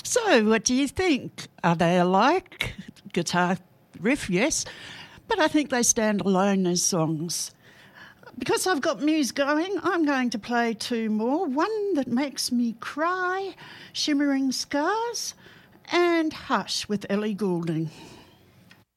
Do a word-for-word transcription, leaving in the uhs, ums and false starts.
So, what do you think? Are they alike? Guitar riff, yes, but I think they stand alone as songs. Because I've got Muse going, I'm going to play two more. One that makes me cry, Shimmering Scars, and Hush with Ellie Goulding.